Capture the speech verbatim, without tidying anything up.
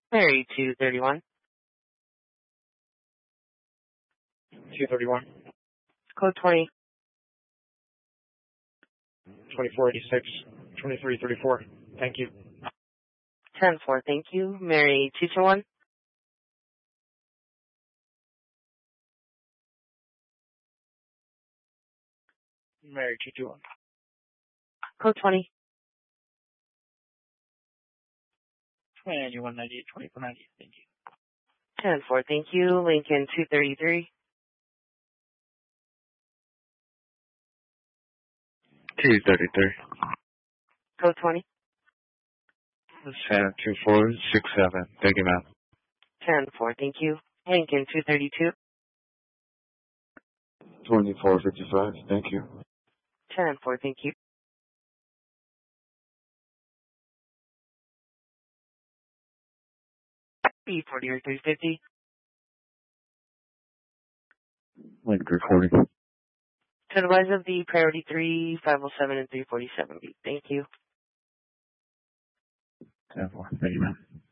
Mary, two thirty-one. two thirty-one. Code twenty. twenty-four eighty-six. twenty-three thirty-four. Thank you. ten four, thank you. Mary, two two one. Mary, two two one. Code twenty. twenty-one ninety-eight. twenty-four ninety-eight. Thank you. ten four, thank you. Lincoln, two thirty-three. two thirty-three. Code twenty. Santa two four six seven. Thank you, ma'am. ten four, thank you. Lincoln, two thirty-two. twenty-four fifty-five. Thank you. ten four, thank you. B forty or three fifty. Like three forty. To advise of the priority three, five oh seven, and three forty-seven B. Thank you. ten four. Thank you, ma'am.